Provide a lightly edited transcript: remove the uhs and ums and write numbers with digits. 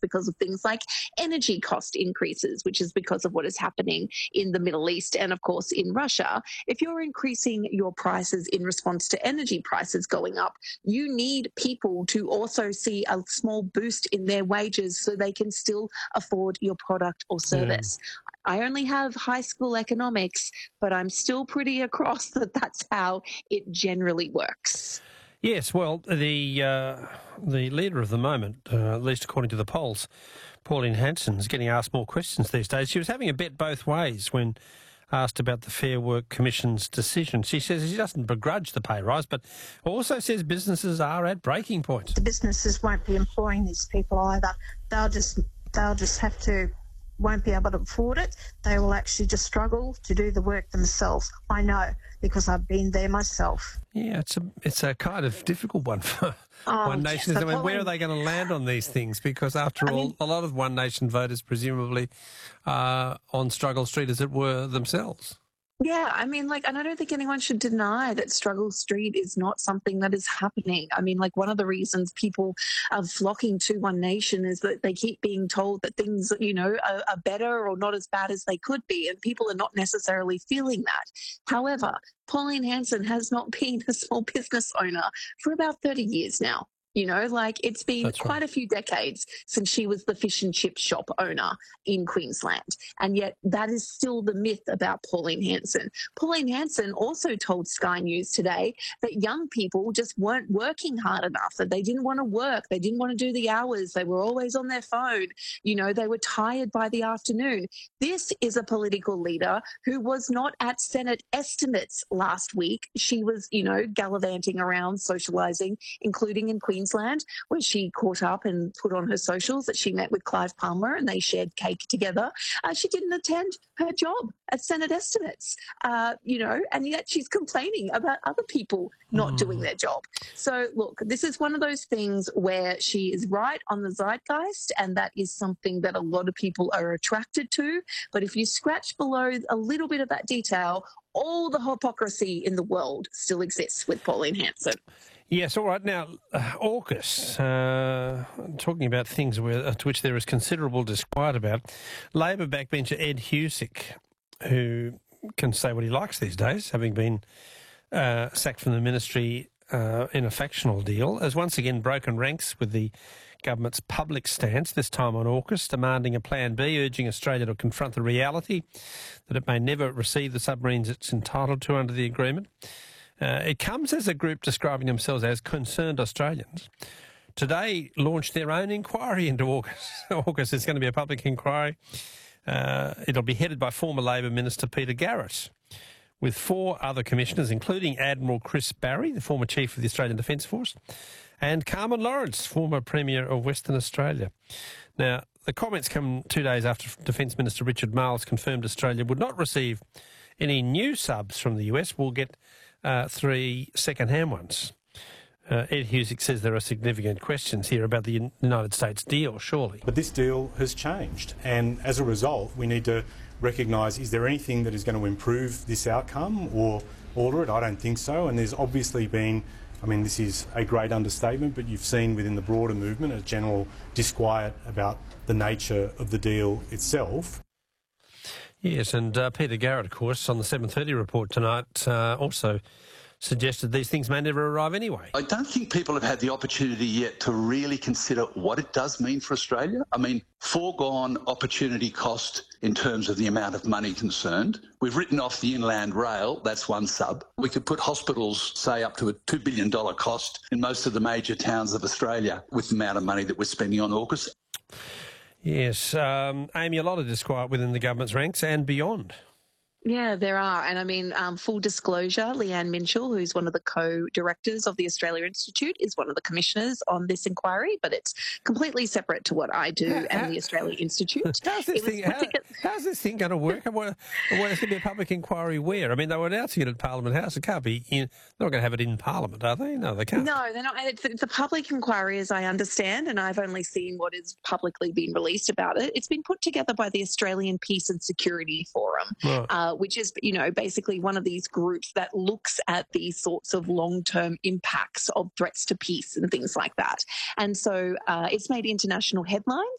because of things like energy cost increases, which is because of what is happening in the Middle East and, of course, in Russia. If you're increasing your prices in response to energy prices going up, you need people to also see a small boost in their wages so they can still afford your product or service. I only have high school economics, but I'm still pretty across that that's how it generally works. Yes, well, the leader of the moment, at least according to the polls, Pauline Hanson, is getting asked more questions these days. She was having a bet both ways when asked about the Fair Work Commission's decision. She says she doesn't begrudge the pay rise, but also says businesses are at breaking point. The businesses won't be employing these people either. They'll just have to, won't be able to afford it. They will actually just struggle to do the work themselves. I know, because I've been there myself. Yeah, it's a kind of difficult one for One Nation. I mean, where are they going to land on these things? Because after all, a lot of One Nation voters presumably are on Struggle Street, as it were, themselves. Yeah, I mean, and I don't think anyone should deny that Struggle Street is not something that is happening. I mean, one of the reasons people are flocking to One Nation is that they keep being told that things, are better or not as bad as they could be, and people are not necessarily feeling that. However, Pauline Hanson has not been a small business owner for about 30 years now. It's been quite a few decades since she was the fish and chip shop owner in Queensland. And yet that is still the myth about Pauline Hanson. Pauline Hanson also told Sky News today that young people just weren't working hard enough, that they didn't want to work, they didn't want to do the hours, they were always on their phone, they were tired by the afternoon. This is a political leader who was not at Senate estimates last week. She was, gallivanting around, socialising, including in Queensland, where she caught up and put on her socials that she met with Clive Palmer and they shared cake together. She didn't attend her job at Senate estimates, and yet she's complaining about other people not doing their job. So, look, this is one of those things where she is right on the zeitgeist, and that is something that a lot of people are attracted to. But if you scratch below a little bit of that detail, all the hypocrisy in the world still exists with Pauline Hanson. Yes, all right. Now, AUKUS, talking about things to which there is considerable disquiet about. Labor backbencher Ed Husic, who can say what he likes these days, having been sacked from the ministry in a factional deal, has once again broken ranks with the government's public stance, this time on AUKUS, demanding a plan B, urging Australia to confront the reality that it may never receive the submarines it's entitled to under the agreement. It comes as a group describing themselves as Concerned Australians. Today launched their own inquiry into AUKUS. AUKUS is going to be a public inquiry. It'll be headed by former Labor Minister Peter Garrett, with 4 other commissioners, including Admiral Chris Barry, the former Chief of the Australian Defence Force, and Carmen Lawrence, former Premier of Western Australia. Now, the comments come 2 days after Defence Minister Richard Marles confirmed Australia would not receive any new subs from the US. We'll get 3 second-hand ones. Ed Husic says there are significant questions here about the United States deal, surely. But this deal has changed, and as a result, we need to recognise, is there anything that is going to improve this outcome or alter it? I don't think so, and there's obviously been, this is a great understatement, but you've seen within the broader movement a general disquiet about the nature of the deal itself. Yes, and Peter Garrett, of course, on the 7:30 report tonight also suggested these things may never arrive anyway. I don't think people have had the opportunity yet to really consider what it does mean for Australia. Foregone opportunity cost in terms of the amount of money concerned. We've written off the inland rail, that's one sub. We could put hospitals, say, up to a $2 billion cost in most of the major towns of Australia with the amount of money that we're spending on AUKUS. Yes, Amy, a lot of disquiet within the government's ranks and beyond. Yeah, there are. And full disclosure, Leanne Minshall, who's one of the co-directors of the Australia Institute, is one of the commissioners on this inquiry, but it's completely separate to what I do and the Australia Institute. How's this thing going to work? Well, it's going to be a public inquiry where? They were announcing it at Parliament House. It can't be they're not going to have it in Parliament, are they? No, they can't. No, they're not. It's a public inquiry, as I understand, and I've only seen what has publicly been released about it. It's been put together by the Australian Peace and Security Forum, right. Which is, basically one of these groups that looks at these sorts of long-term impacts of threats to peace and things like that. And so it's made international headlines.